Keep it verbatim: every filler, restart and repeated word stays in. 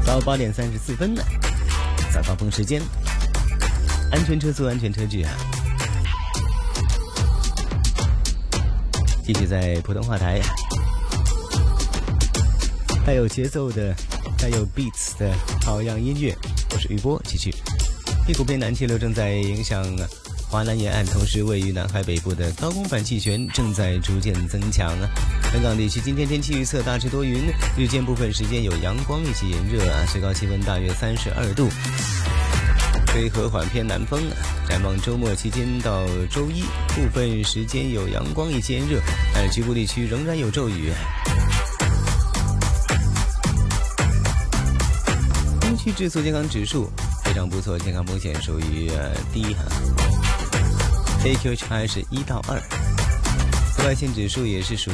到八点三十四分呢，早高峰时间，安全车速，安全车距啊！继续在普通话台，带有节奏的、带有 beats 的好样音乐，我是雨波，继续。一股偏南气流正在影响华南沿岸，同时位于南海北部的高空反气旋正在逐渐增强啊。香港地区今天天气预测大致多云，日间部分时间有阳光，一起炎热啊，最高气温大约三十二度，吹和缓偏南风。展望周末期间到周一，部分时间有阳光，一些炎热，但是局部地区仍然有骤雨。空气质素健康指数非常不错，健康风险属于呃低哈。A Q H I 是一到二，紫外线指数也是属